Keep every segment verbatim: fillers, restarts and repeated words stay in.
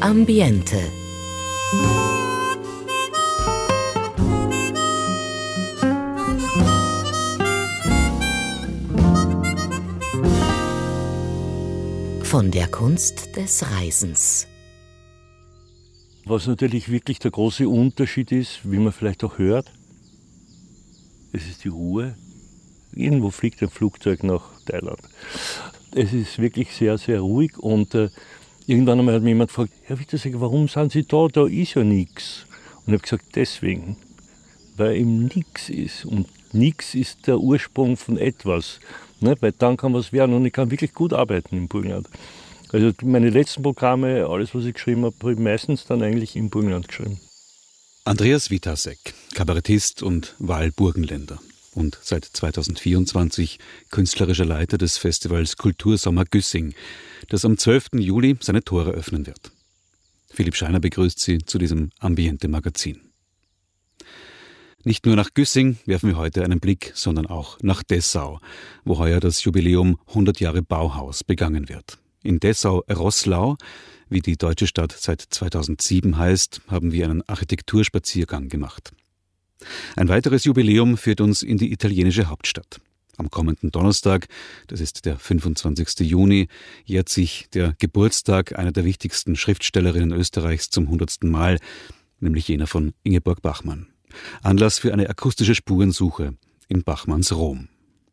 Ambiente. Von der Kunst des Reisens. Was natürlich wirklich der große Unterschied ist, wie man vielleicht auch hört, es ist die Ruhe. Irgendwo fliegt ein Flugzeug nach Thailand. Es ist wirklich sehr, sehr ruhig und äh, irgendwann einmal hat mich jemand gefragt, Herr Wittersegger, warum sind Sie da? Da ist ja nichts. Und ich habe gesagt, deswegen, weil eben nichts ist. Und nichts ist der Ursprung von etwas. Ne? Weil dann kann was werden und ich kann wirklich gut arbeiten im Burgenland. Also meine letzten Programme, alles was ich geschrieben habe, habe ich meistens dann eigentlich im Burgenland geschrieben. Andreas Witasek, Kabarettist und Wahlburgenländer. Und seit zweitausendvierundzwanzig künstlerischer Leiter des Festivals Kultursommer Güssing, das am zwölften Juli seine Tore öffnen wird. Philipp Scheiner begrüßt Sie zu diesem Ambiente-Magazin. Nicht nur nach Güssing werfen wir heute einen Blick, sondern auch nach Dessau, wo heuer das Jubiläum hundert Jahre Bauhaus begangen wird. In Dessau-Roßlau, wie die deutsche Stadt seit zweitausendsieben heißt, haben wir einen Architekturspaziergang gemacht. Ein weiteres Jubiläum führt uns in die italienische Hauptstadt. Am kommenden Donnerstag, das ist der fünfundzwanzigsten Juni, jährt sich der Geburtstag einer der wichtigsten Schriftstellerinnen Österreichs zum hundertsten Mal, nämlich jener von Ingeborg Bachmann. Anlass für eine akustische Spurensuche in Bachmanns Rom.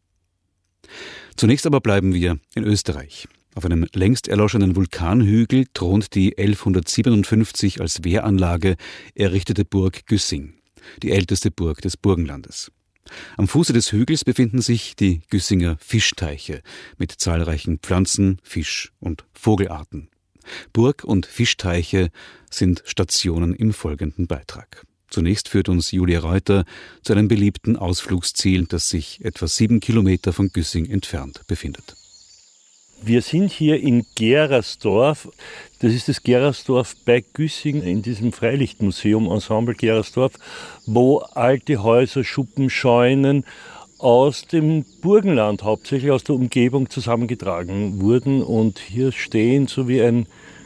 Zunächst aber bleiben wir in Österreich. Auf einem längst erloschenen Vulkanhügel thront die elfhundertsiebenundfünfzig als Wehranlage errichtete Burg Güssing, die älteste Burg des Burgenlandes. Am Fuße des Hügels befinden sich die Güssinger Fischteiche mit zahlreichen Pflanzen-, Fisch- und Vogelarten. Burg und Fischteiche sind Stationen im folgenden Beitrag. Zunächst führt uns Julia Reuter zu einem beliebten Ausflugsziel, das sich etwa sieben Kilometer von Güssing entfernt befindet. Wir sind hier in Gerersdorf. Das ist das Gerersdorf bei Güssing in diesem Freilichtmuseum Ensemble Gerersdorf, wo alte Häuser, Schuppen, Scheunen aus dem Burgenland, hauptsächlich aus der Umgebung, zusammengetragen wurden und hier stehen, so wie ein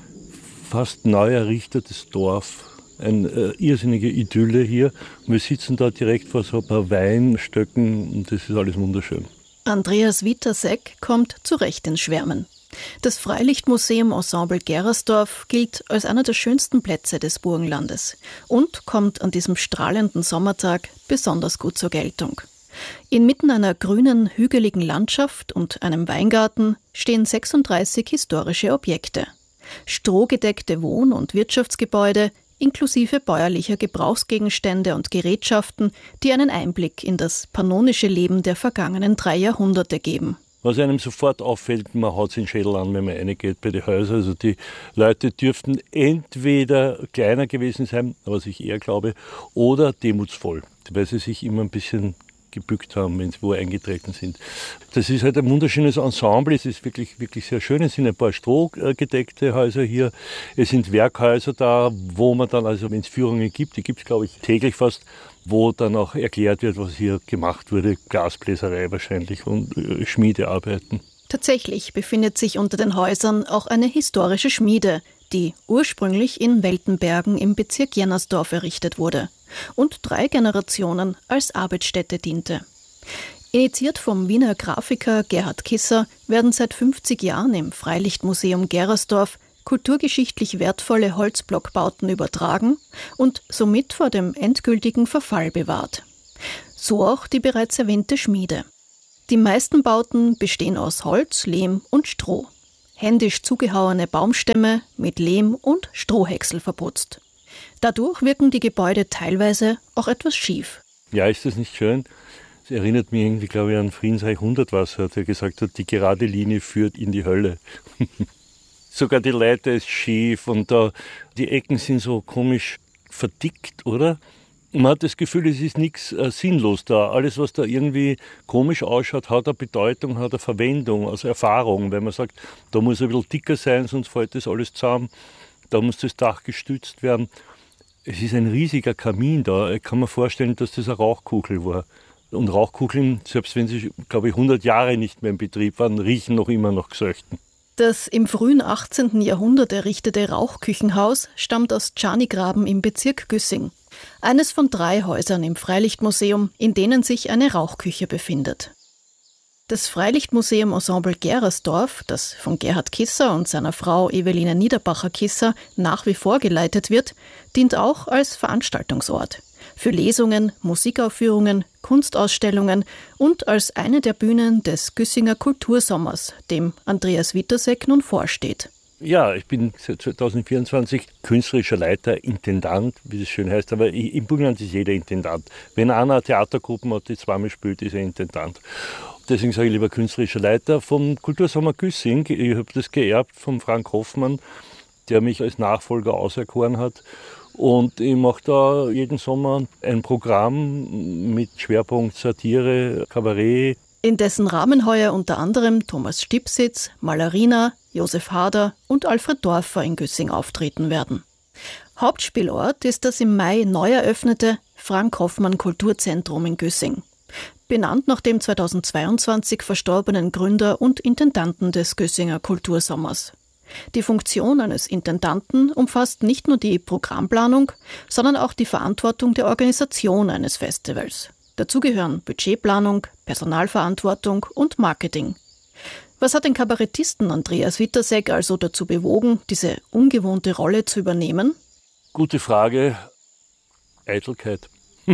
fast neu errichtetes Dorf. Eine äh, irrsinnige Idylle hier. Wir sitzen da direkt vor so ein paar Weinstöcken und das ist alles wunderschön. Andreas Witasek kommt zu Recht ins Schwärmen. Das Freilichtmuseum Ensemble Gerersdorf gilt als einer der schönsten Plätze des Burgenlandes und kommt an diesem strahlenden Sommertag besonders gut zur Geltung. Inmitten einer grünen, hügeligen Landschaft und einem Weingarten stehen sechsunddreißig historische Objekte. Strohgedeckte Wohn- und Wirtschaftsgebäude inklusive bäuerlicher Gebrauchsgegenstände und Gerätschaften, die einen Einblick in das pannonische Leben der vergangenen drei Jahrhunderte geben. Was einem sofort auffällt, man haut sich den Schädel an, wenn man reingeht bei den Häusern. Also die Leute dürften entweder kleiner gewesen sein, was ich eher glaube, oder demutsvoll, weil sie sich immer ein bisschen gebückt haben, wenn sie wo eingetreten sind. Das ist halt ein wunderschönes Ensemble, es ist wirklich, wirklich sehr schön. Es sind ein paar strohgedeckte Häuser hier, es sind Werkhäuser da, wo man dann, also wenn es Führungen gibt, die gibt es glaube ich täglich fast, wo dann auch erklärt wird, was hier gemacht wurde, Glasbläserei wahrscheinlich und äh, Schmiedearbeiten. Tatsächlich befindet sich unter den Häusern auch eine historische Schmiede, die ursprünglich in Weltenbergen im Bezirk Jennersdorf errichtet wurde und drei Generationen als Arbeitsstätte diente. Initiiert vom Wiener Grafiker Gerhard Kisser werden seit fünfzig Jahren im Freilichtmuseum Gerersdorf kulturgeschichtlich wertvolle Holzblockbauten übertragen und somit vor dem endgültigen Verfall bewahrt. So auch die bereits erwähnte Schmiede. Die meisten Bauten bestehen aus Holz, Lehm und Stroh. Händisch zugehauene Baumstämme mit Lehm und Strohhäcksel verputzt. Dadurch wirken die Gebäude teilweise auch etwas schief. Ja, ist das nicht schön? Es erinnert mich irgendwie, glaube ich, an Friedensreich Hundertwasser, der gesagt hat, die gerade Linie führt in die Hölle. Sogar die Leiter ist schief und da, die Ecken sind so komisch verdickt, oder? Man hat das Gefühl, es ist nichts äh, sinnlos da. Alles, was da irgendwie komisch ausschaut, hat eine Bedeutung, hat eine Verwendung, also Erfahrung. Wenn man sagt, da muss ein bisschen dicker sein, sonst fällt das alles zusammen. Da muss das Dach gestützt werden. Es ist ein riesiger Kamin da. Ich kann mir vorstellen, dass das eine Rauchkugel war. Und Rauchkugeln, selbst wenn sie, glaube ich, hundert Jahre nicht mehr in Betrieb waren, riechen noch immer nach Gesöchten. Das im frühen achtzehnten Jahrhundert errichtete Rauchküchenhaus stammt aus Czarnigraben im Bezirk Güssing. Eines von drei Häusern im Freilichtmuseum, in denen sich eine Rauchküche befindet. Das Freilichtmuseum Ensemble Gerersdorf, das von Gerhard Kisser und seiner Frau Eveline Niederbacher-Kisser nach wie vor geleitet wird, dient auch als Veranstaltungsort. Für Lesungen, Musikaufführungen, Kunstausstellungen und als eine der Bühnen des Güssinger Kultursommers, dem Andreas Witasek nun vorsteht. Ja, ich bin seit zweitausendvierundzwanzig künstlerischer Leiter, Intendant, wie das schön heißt, aber im Burgenland ist jeder Intendant. Wenn einer Theatergruppen hat, die zweimal spielt, ist er Intendant. Deswegen sage ich lieber künstlerischer Leiter vom Kultursommer Güssing. Ich habe das geerbt von Frank Hoffmann, der mich als Nachfolger auserkoren hat. Und ich mache da jeden Sommer ein Programm mit Schwerpunkt Satire, Kabarett. In dessen Rahmen heuer unter anderem Thomas Stipsitz, Malerina, Josef Hader und Alfred Dorfer in Güssing auftreten werden. Hauptspielort ist das im Mai neu eröffnete Frank Hoffmann Kulturzentrum in Güssing. Benannt nach dem zweitausendzweiundzwanzig verstorbenen Gründer und Intendanten des Güssinger Kultursommers. Die Funktion eines Intendanten umfasst nicht nur die Programmplanung, sondern auch die Verantwortung der Organisation eines Festivals. Dazu gehören Budgetplanung, Personalverantwortung und Marketing. Was hat den Kabarettisten Andreas Witasek also dazu bewogen, diese ungewohnte Rolle zu übernehmen? Gute Frage. Eitelkeit.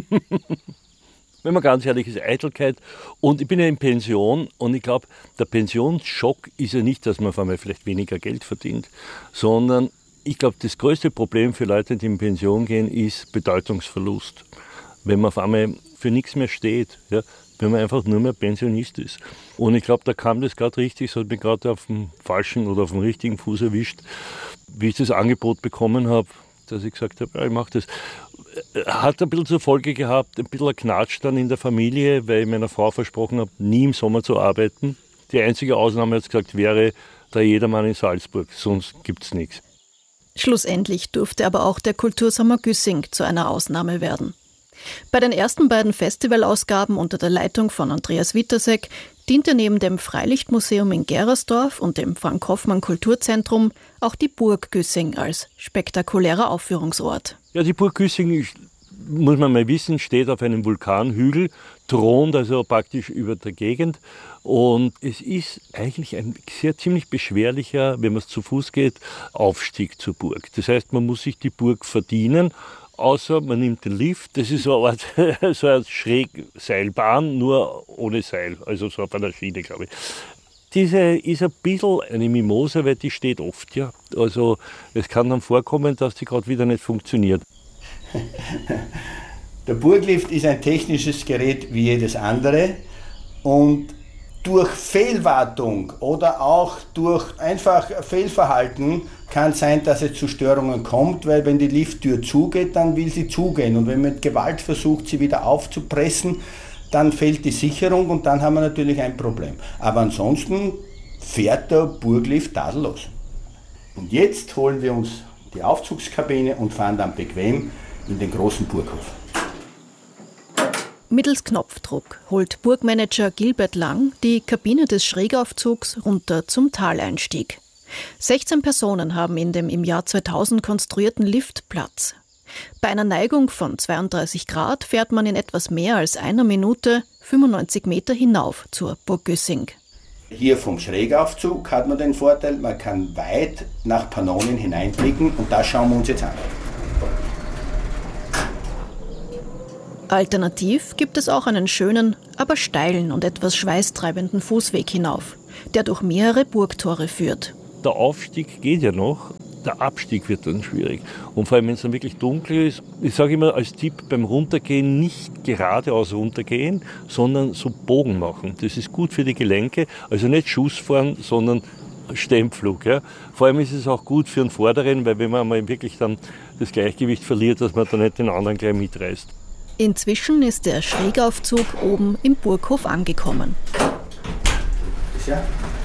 Wenn man ganz ehrlich ist, Eitelkeit. Und ich bin ja in Pension und ich glaube, der Pensionsschock ist ja nicht, dass man auf einmal vielleicht weniger Geld verdient, sondern ich glaube, das größte Problem für Leute, die in Pension gehen, ist Bedeutungsverlust. Wenn man auf einmal für nichts mehr steht, ja, wenn man einfach nur mehr Pensionist ist. Und ich glaube, da kam das gerade richtig, es hat mich gerade auf dem falschen oder auf dem richtigen Fuß erwischt, wie ich das Angebot bekommen habe, dass ich gesagt habe, ja, ich mache das. Hat ein bisschen zur Folge gehabt, ein bisschen ein Knatsch dann in der Familie, weil ich meiner Frau versprochen habe, nie im Sommer zu arbeiten. Die einzige Ausnahme, hat gesagt, wäre der Jedermann in Salzburg, sonst gibt es nichts. Schlussendlich durfte aber auch der Kultursommer Güssing zu einer Ausnahme werden. Bei den ersten beiden Festivalausgaben unter der Leitung von Andreas Witasek diente neben dem Freilichtmuseum in Gerersdorf und dem Frank Hoffmann Kulturzentrum auch die Burg Güssing als spektakulärer Aufführungsort. Ja, die Burg Güssing, muss man mal wissen, steht auf einem Vulkanhügel, thront also praktisch über der Gegend. Und es ist eigentlich ein sehr ziemlich beschwerlicher, wenn man es zu Fuß geht, Aufstieg zur Burg. Das heißt, man muss sich die Burg verdienen. Außer man nimmt den Lift, das ist so eine Art, so eine Schrägseilbahn, nur ohne Seil, also so auf einer Schiene, glaube ich. Diese ist ein bisschen eine Mimosa, weil die steht oft, ja. Also es kann dann vorkommen, dass die gerade wieder nicht funktioniert. Der Burglift ist ein technisches Gerät wie jedes andere und durch Fehlwartung oder auch durch einfach Fehlverhalten kann sein, dass es zu Störungen kommt, weil wenn die Lifttür zugeht, dann will sie zugehen und wenn man mit Gewalt versucht, sie wieder aufzupressen, dann fehlt die Sicherung und dann haben wir natürlich ein Problem. Aber ansonsten fährt der Burglift tadellos. Und jetzt holen wir uns die Aufzugskabine und fahren dann bequem in den großen Burghof. Mittels Knopfdruck holt Burgmanager Gilbert Lang die Kabine des Schrägaufzugs runter zum Taleinstieg. sechzehn Personen haben in dem im Jahr zweitausend konstruierten Lift Platz. Bei einer Neigung von zweiunddreißig Grad fährt man in etwas mehr als einer Minute fünfundneunzig Meter hinauf zur Burg Güssing. Hier vom Schrägaufzug hat man den Vorteil, man kann weit nach Pannonien hineinblicken und das schauen wir uns jetzt an. Alternativ gibt es auch einen schönen, aber steilen und etwas schweißtreibenden Fußweg hinauf, der durch mehrere Burgtore führt. Der Aufstieg geht ja noch, der Abstieg wird dann schwierig. Und vor allem, wenn es dann wirklich dunkel ist, ich sage immer als Tipp beim Runtergehen nicht geradeaus runtergehen, sondern so Bogen machen. Das ist gut für die Gelenke, also nicht Schuss fahren, sondern Stemmflug. Ja. Vor allem ist es auch gut für den Vorderen, weil wenn man mal wirklich dann das Gleichgewicht verliert, dass man dann nicht den anderen gleich mitreißt. Inzwischen ist der Schrägaufzug oben im Burghof angekommen. Ja.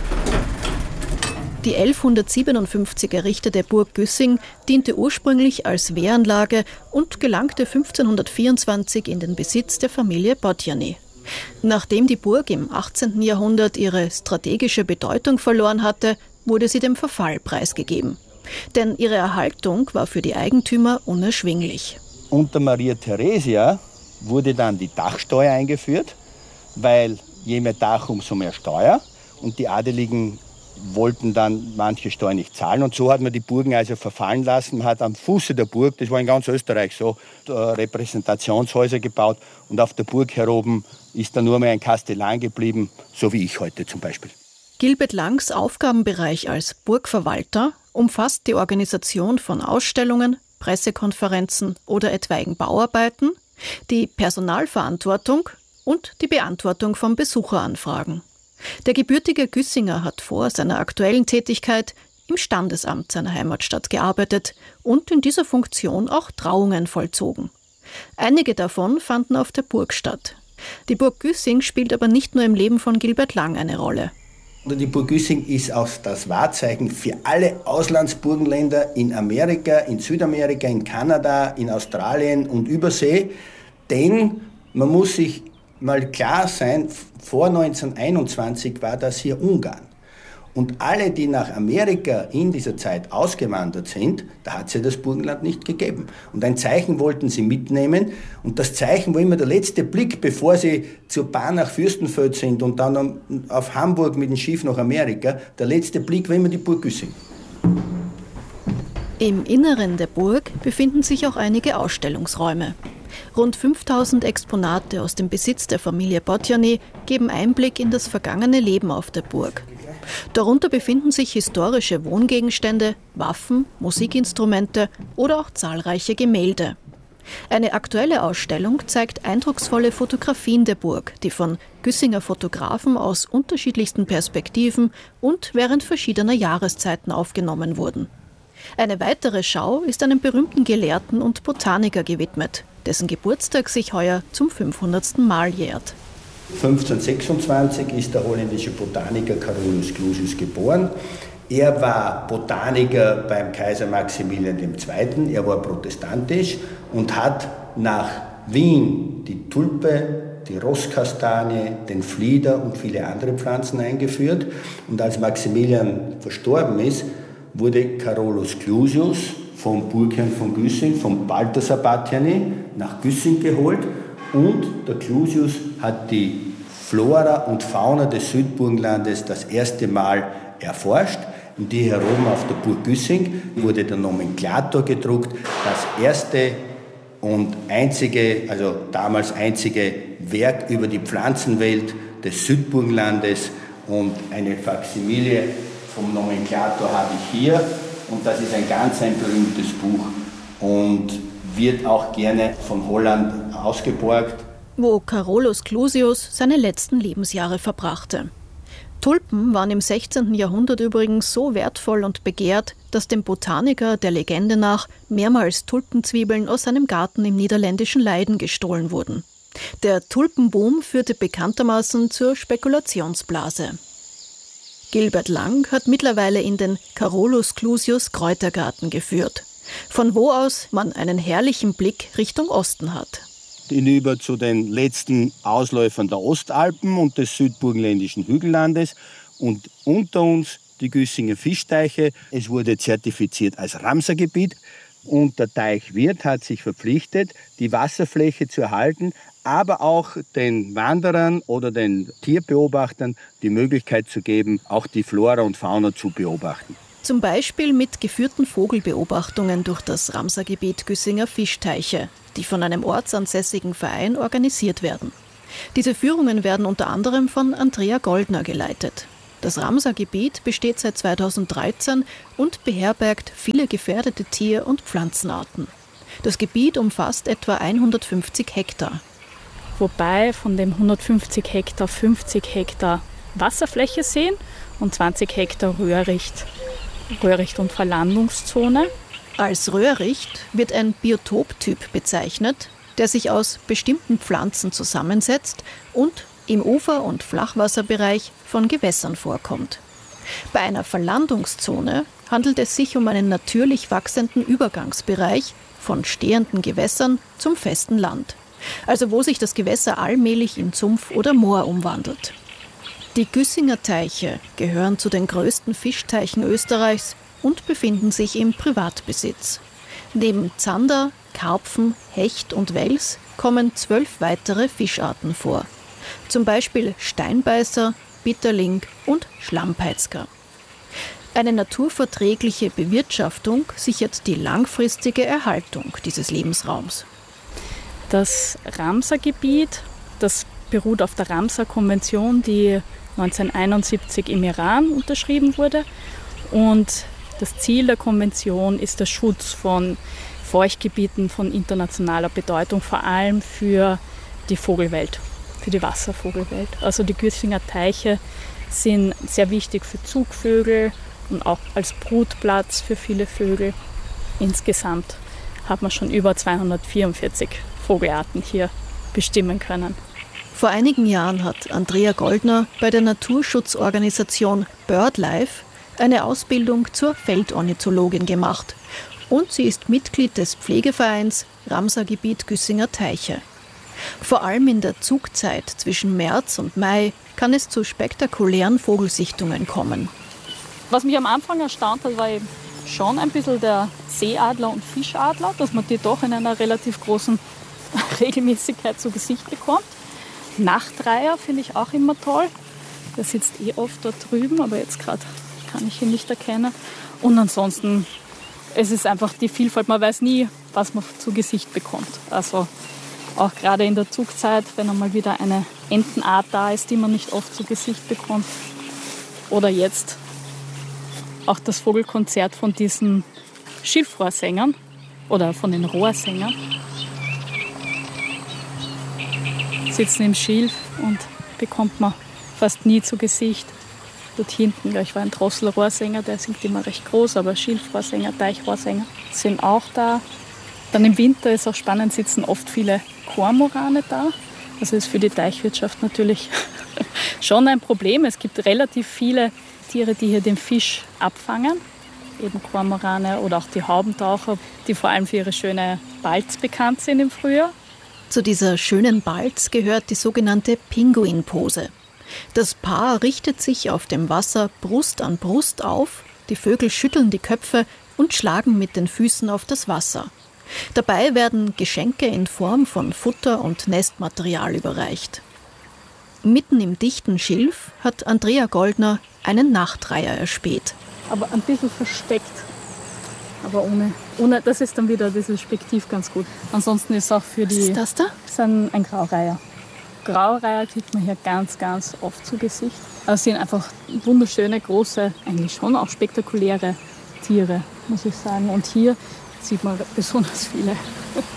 Die elfhundertsiebenundfünfzig errichtete Burg Güssing diente ursprünglich als Wehranlage und gelangte fünfzehnhundertvierundzwanzig in den Besitz der Familie Botjany. Nachdem die Burg im achtzehnten Jahrhundert ihre strategische Bedeutung verloren hatte, wurde sie dem Verfall preisgegeben. Denn ihre Erhaltung war für die Eigentümer unerschwinglich. Unter Maria Theresia wurde dann die Dachsteuer eingeführt, weil je mehr Dach, umso mehr Steuer. Und die Adeligen wollten dann manche Steuern nicht zahlen. Und so hat man die Burgen also verfallen lassen. Man hat am Fuße der Burg, das war in ganz Österreich so, Repräsentationshäuser gebaut. Und auf der Burg heroben ist dann nur mehr ein Kastellan geblieben, so wie ich heute zum Beispiel. Gilbert Langs Aufgabenbereich als Burgverwalter umfasst die Organisation von Ausstellungen, Pressekonferenzen oder etwaigen Bauarbeiten, die Personalverantwortung und die Beantwortung von Besucheranfragen. Der gebürtige Güssinger hat vor seiner aktuellen Tätigkeit im Standesamt seiner Heimatstadt gearbeitet und in dieser Funktion auch Trauungen vollzogen. Einige davon fanden auf der Burg statt. Die Burg Güssing spielt aber nicht nur im Leben von Gilbert Lang eine Rolle. Die Burg Güssing ist auch das Wahrzeichen für alle Auslandsburgenländer in Amerika, in Südamerika, in Kanada, in Australien und Übersee. Denn man muss sich mal klar sein, vor neunzehnhunderteinundzwanzig war das hier Ungarn. Und alle, die nach Amerika in dieser Zeit ausgewandert sind, da hat es ja das Burgenland nicht gegeben. Und ein Zeichen wollten sie mitnehmen. Und das Zeichen war immer der letzte Blick, bevor sie zur Bahn nach Fürstenfeld sind und dann auf Hamburg mit dem Schiff nach Amerika. Der letzte Blick war immer die Burg Güssing. Im Inneren der Burg befinden sich auch einige Ausstellungsräume. Rund fünftausend Exponate aus dem Besitz der Familie Botjany geben Einblick in das vergangene Leben auf der Burg. Darunter befinden sich historische Wohngegenstände, Waffen, Musikinstrumente oder auch zahlreiche Gemälde. Eine aktuelle Ausstellung zeigt eindrucksvolle Fotografien der Burg, die von Güssinger Fotografen aus unterschiedlichsten Perspektiven und während verschiedener Jahreszeiten aufgenommen wurden. Eine weitere Schau ist einem berühmten Gelehrten und Botaniker gewidmet, dessen Geburtstag sich heuer zum fünfhundertsten Mal jährt. fünfzehnhundertsechsundzwanzig ist der holländische Botaniker Carolus Clusius geboren. Er war Botaniker beim Kaiser Maximilian der Zweite. Er war protestantisch und hat nach Wien die Tulpe, die Rosskastanie, den Flieder und viele andere Pflanzen eingeführt. Und als Maximilian verstorben ist, wurde Carolus Clusius vom Burgherrn von Güssing, vom Balthasar Botjany, nach Güssing geholt. Und der Clusius hat die Flora und Fauna des Südburgenlandes das erste Mal erforscht. Und die hier oben auf der Burg Güssing wurde der Nomenklator gedruckt, das erste und einzige, also damals einzige Werk über die Pflanzenwelt des Südburgenlandes. Und eine Faximilie vom Nomenklator habe ich hier. Und das ist ein ganz ein berühmtes Buch und wird auch gerne von Holland ausgeborgt. Wo Carolus Clusius seine letzten Lebensjahre verbrachte. Tulpen waren im sechzehnten Jahrhundert übrigens so wertvoll und begehrt, dass dem Botaniker der Legende nach mehrmals Tulpenzwiebeln aus seinem Garten im niederländischen Leiden gestohlen wurden. Der Tulpenboom führte bekanntermaßen zur Spekulationsblase. Gilbert Lang hat mittlerweile in den Carolus Clusius Kräutergarten geführt, von wo aus man einen herrlichen Blick Richtung Osten hat. Hinüber zu den letzten Ausläufern der Ostalpen und des südburgenländischen Hügellandes und unter uns die Güssinger Fischteiche. Es wurde zertifiziert als Ramsargebiet und der Teichwirt hat sich verpflichtet, die Wasserfläche zu erhalten, aber auch den Wanderern oder den Tierbeobachtern die Möglichkeit zu geben, auch die Flora und Fauna zu beobachten. Zum Beispiel mit geführten Vogelbeobachtungen durch das Ramsargebiet Güssinger Fischteiche, die von einem ortsansässigen Verein organisiert werden. Diese Führungen werden unter anderem von Andrea Goldner geleitet. Das Ramsargebiet besteht seit zweitausenddreizehn und beherbergt viele gefährdete Tier- und Pflanzenarten. Das Gebiet umfasst etwa hundertfünfzig Hektar. Wobei von dem hundertfünfzig Hektar fünfzig Hektar Wasserfläche sehen und zwanzig Hektar Röhricht. Röhricht- und Verlandungszone. Als Röhricht wird ein Biotoptyp bezeichnet, der sich aus bestimmten Pflanzen zusammensetzt und im Ufer- und Flachwasserbereich von Gewässern vorkommt. Bei einer Verlandungszone handelt es sich um einen natürlich wachsenden Übergangsbereich von stehenden Gewässern zum festen Land, also wo sich das Gewässer allmählich in Sumpf oder Moor umwandelt. Die Güssinger Teiche gehören zu den größten Fischteichen Österreichs und befinden sich im Privatbesitz. Neben Zander, Karpfen, Hecht und Wels kommen zwölf weitere Fischarten vor. Zum Beispiel Steinbeißer, Bitterling und Schlammpeitzger. Eine naturverträgliche Bewirtschaftung sichert die langfristige Erhaltung dieses Lebensraums. Das Ramsar-Gebiet, das beruht auf der Ramsar-Konvention, die neunzehnhunderteinundsiebzig im Iran unterschrieben wurde. Und das Ziel der Konvention ist der Schutz von Feuchtgebieten von internationaler Bedeutung, vor allem für die Vogelwelt, für die Wasservogelwelt. Also die Güssinger Teiche sind sehr wichtig für Zugvögel und auch als Brutplatz für viele Vögel. Insgesamt hat man schon über zweihundertvierundvierzig Vogelarten hier bestimmen können. Vor einigen Jahren hat Andrea Goldner bei der Naturschutzorganisation BirdLife eine Ausbildung zur Feldornithologin gemacht. Und sie ist Mitglied des Pflegevereins Ramsar-Gebiet Güssinger Teiche. Vor allem in der Zugzeit zwischen März und Mai kann es zu spektakulären Vogelsichtungen kommen. Was mich am Anfang erstaunt hat, war eben schon ein bisschen der Seeadler und Fischadler, dass man die doch in einer relativ großen Regelmäßigkeit zu Gesicht bekommt. Nachtreiher finde ich auch immer toll. Der sitzt eh oft dort drüben, aber jetzt gerade kann ich ihn nicht erkennen. Und ansonsten, es ist einfach die Vielfalt. Man weiß nie, was man zu Gesicht bekommt. Also auch gerade in der Zugzeit, wenn einmal wieder eine Entenart da ist, die man nicht oft zu Gesicht bekommt. Oder jetzt auch das Vogelkonzert von diesen Schilfrohrsängern oder von den Rohrsängern. Sitzen im Schilf und bekommt man fast nie zu Gesicht. Dort hinten, ich war ein Drosselrohrsänger, der singt immer recht groß, aber Schilfrohrsänger, Teichrohrsänger sind auch da. Dann im Winter ist auch spannend, sitzen oft viele Kormorane da. Das ist für die Teichwirtschaft natürlich schon ein Problem. Es gibt relativ viele Tiere, die hier den Fisch abfangen. Eben Kormorane oder auch die Haubentaucher, die vor allem für ihre schöne Balz bekannt sind im Frühjahr. Zu dieser schönen Balz gehört die sogenannte Pinguinpose. Das Paar richtet sich auf dem Wasser Brust an Brust auf, die Vögel schütteln die Köpfe und schlagen mit den Füßen auf das Wasser. Dabei werden Geschenke in Form von Futter und Nestmaterial überreicht. Mitten im dichten Schilf hat Andrea Goldner einen Nachtreiher erspäht. Aber ein bisschen versteckt. Aber ohne, ohne, das ist dann wieder dieses Spektiv ganz gut. Ansonsten ist auch für die... Was ist das da? Das ist ein, ein Graureiher. Graureiher kriegt man hier ganz, ganz oft zu Gesicht. Das sind einfach wunderschöne, große, eigentlich schon auch spektakuläre Tiere, muss ich sagen. Und hier sieht man besonders viele.